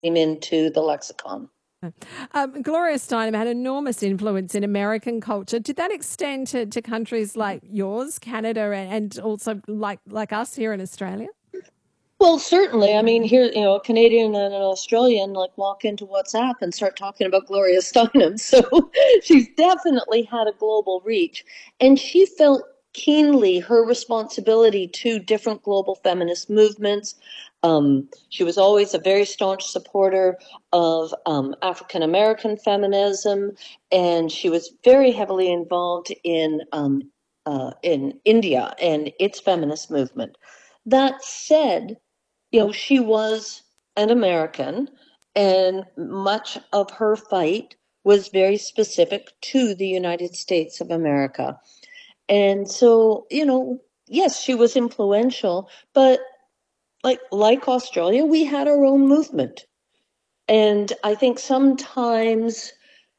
came into the lexicon. Gloria Steinem had enormous influence in American culture. Did that extend to countries like yours, Canada, and also like us here in Australia? Well, certainly. I mean, here, a Canadian and an Australian walk into WhatsApp and start talking about Gloria Steinem. So she's definitely had a global reach. And she felt keenly her responsibility to different global feminist movements. She was always a very staunch supporter of African American feminism, and she was very heavily involved in India and its feminist movement. That said, she was an American, and much of her fight was very specific to the United States of America. And so, yes, she was influential, but like Australia, we had our own movement. And I think sometimes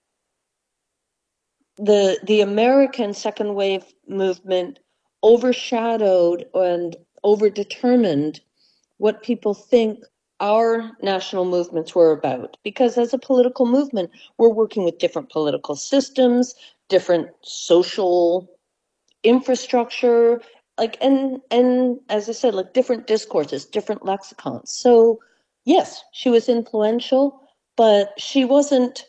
the American second wave movement overshadowed and overdetermined what people think our national movements were about. Because as a political movement, we're working with different political systems, different social infrastructure, and as I said, different discourses, different lexicons. So yes, she was influential, but she wasn't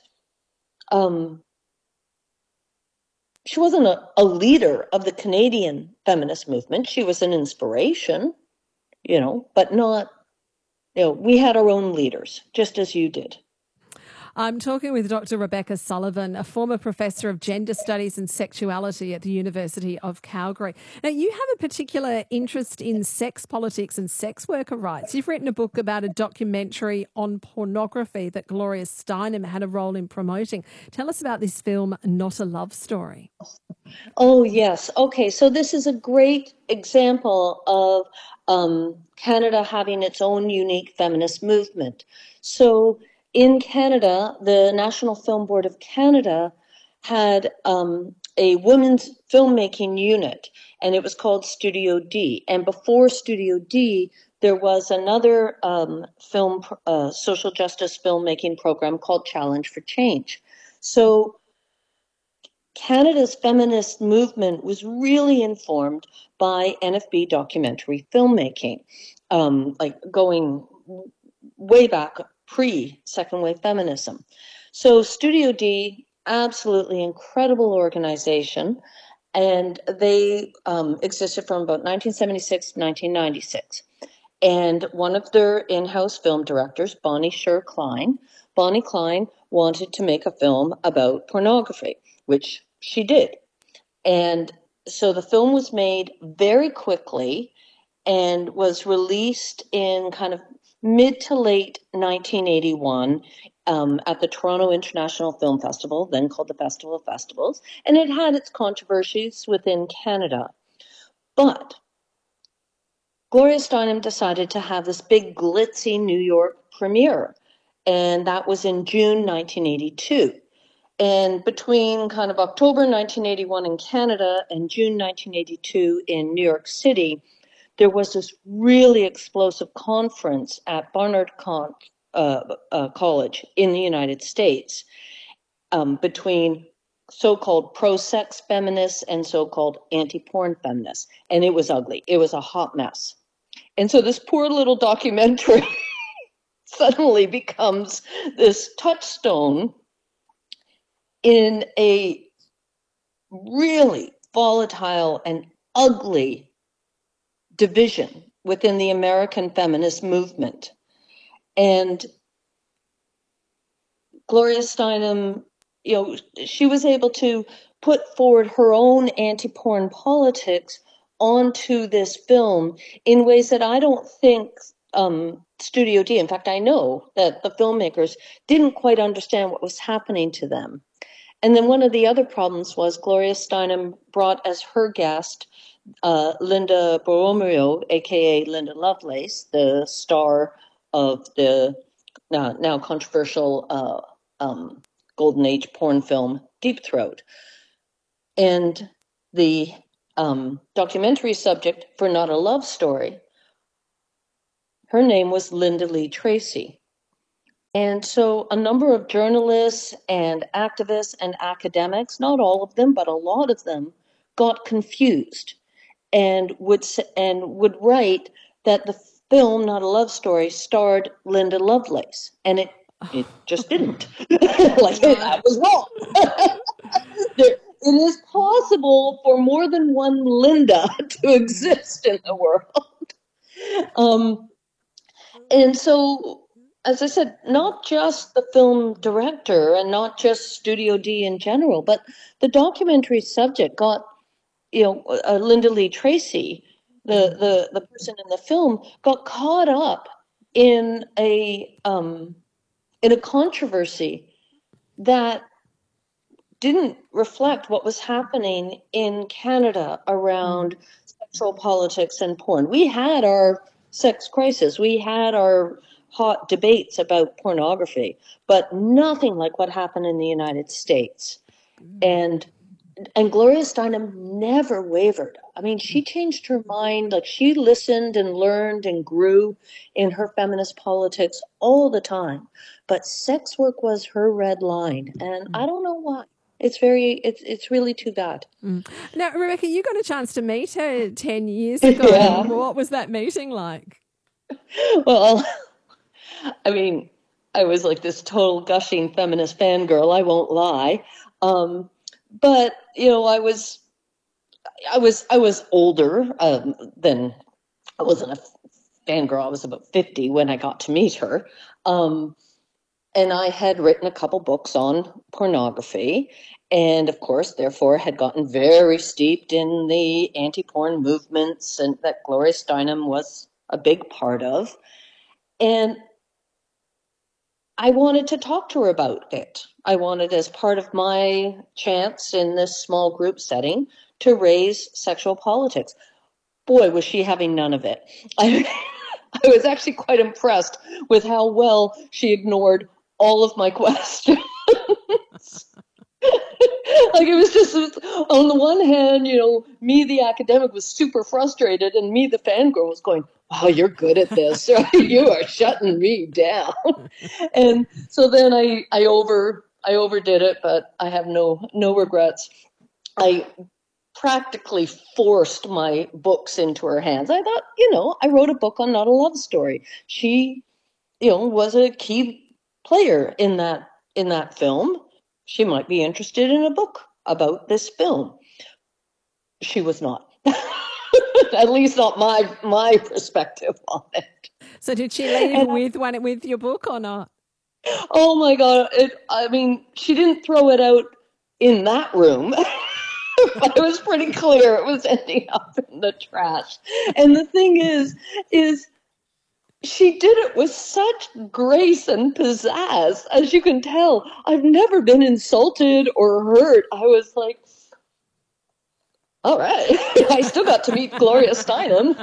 a leader of the Canadian feminist movement. She was an inspiration, but not, we had our own leaders, just as you did. I'm talking with Dr. Rebecca Sullivan, a former professor of gender studies and sexuality at the University of Calgary. Now, you have a particular interest in sex politics and sex worker rights. You've written a book about a documentary on pornography that Gloria Steinem had a role in promoting. Tell us about this film, Not a Love Story. Oh, yes. Okay, so this is a great example of Canada having its own unique feminist movement. So in Canada, the National Film Board of Canada had a women's filmmaking unit, and it was called Studio D. And before Studio D, there was another social justice filmmaking program called Challenge for Change. So Canada's feminist movement was really informed by NFB documentary filmmaking, going way back pre-second wave feminism. So Studio D, absolutely incredible organization, and they existed from about 1976 to 1996. And one of their in-house film directors, Bonnie Sher Klein, wanted to make a film about pornography, which she did. And so the film was made very quickly and was released in kind of mid to late 1981 at the Toronto International Film Festival, then called the Festival of Festivals. And it had its controversies within Canada. But Gloria Steinem decided to have this big glitzy New York premiere, and that was in June 1982. And between kind of October 1981 in Canada and June 1982 in New York City, there was this really explosive conference at Barnard College in the United States between so-called pro-sex feminists and so-called anti-porn feminists. And it was ugly. It was a hot mess. And so this poor little documentary suddenly becomes this touchstone in a really volatile and ugly division within the American feminist movement. And Gloria Steinem, she was able to put forward her own anti-porn politics onto this film in ways that I don't think Studio D, in fact, I know that the filmmakers didn't quite understand what was happening to them. And then one of the other problems was Gloria Steinem brought as her guest Linda Borromeo, aka Linda Lovelace, the star of the now controversial Golden Age porn film Deep Throat. And the documentary subject for Not a Love Story, her name was Linda Lee Tracy. And so a number of journalists and activists and academics, not all of them, but a lot of them, got confused and would write that the film, Not a Love Story, starred Linda Lovelace, and it just didn't. Like that was wrong. It is possible for more than one Linda to exist in the world. Um, and so, as I said, not just the film director and not just Studio D in general, but the documentary subject got, Linda Lee Tracy, the person in the film, got caught up in a controversy that didn't reflect what was happening in Canada around sexual politics and porn. We had our sex crisis, we had our hot debates about pornography, but nothing like what happened in the United States. And Gloria Steinem never wavered. I mean, she changed her mind. Like, she listened and learned and grew in her feminist politics all the time. But sex work was her red line, and I don't know why. It's really too bad. Now, Rebecca, you got a chance to meet her 10 years ago. Yeah. What was that meeting like? Well, I mean, I was like this total gushing feminist fangirl, I won't lie. But I was older than I wasn't a fangirl. I was about 50 when I got to meet her. And I had written a couple books on pornography, and of course, therefore, had gotten very steeped in the anti-porn movements, and that Gloria Steinem was a big part of. And I wanted to talk to her about it. I wanted, as part of my chance in this small group setting, to raise sexual politics. Boy, was she having none of it. I was actually quite impressed with how well she ignored all of my questions. Like, it was just, on the one hand, me, the academic, was super frustrated, and me, the fangirl, was going, wow, you're good at this. You are shutting me down. And so then I overdid it, but I have no regrets. I practically forced my books into her hands. I thought, I wrote a book on Not a Love Story. She, was a key player in that film. She might be interested in a book about this film. She was not. At least not my perspective on it. So did she leave with your book or not? Oh my God. I mean, she didn't throw it out in that room. But it was pretty clear it was ending up in the trash. And the thing is she did it with such grace and pizzazz. As you can tell, I've never been insulted or hurt. I was like, all right. I still got to meet Gloria Steinem.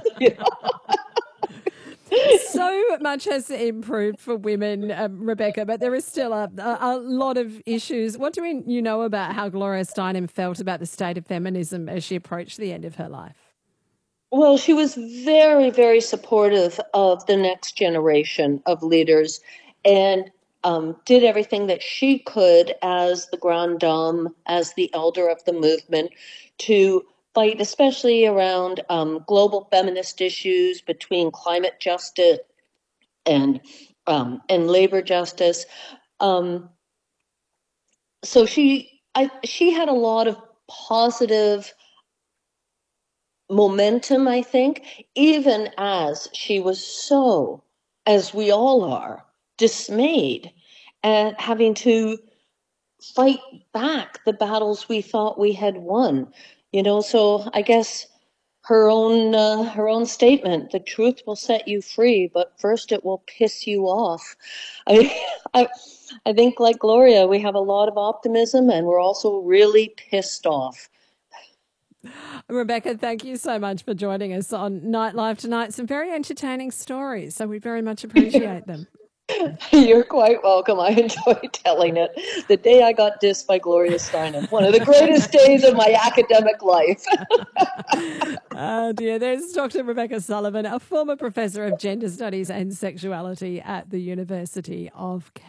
So much has improved for women, Rebecca, but there is still a lot of issues. What do you know about how Gloria Steinem felt about the state of feminism as she approached the end of her life? Well, she was very, very supportive of the next generation of leaders, and did everything that she could as the grande dame, as the elder of the movement, to fight, especially around global feminist issues, between climate justice and labor justice. So she had a lot of positive momentum, I think, even as she was so, as we all are, dismayed at having to fight back the battles we thought we had won. So I guess her own statement, the truth will set you free, but first it will piss you off. I think, like Gloria, we have a lot of optimism, and we're also really pissed off. Rebecca, thank you so much for joining us on Nightlife tonight. Some very entertaining stories, so we very much appreciate them. You're quite welcome. I enjoyed telling it. The day I got dissed by Gloria Steinem, one of the greatest days of my academic life. Oh dear, there's Dr. Rebecca Sullivan, a former professor of gender studies and sexuality at the University of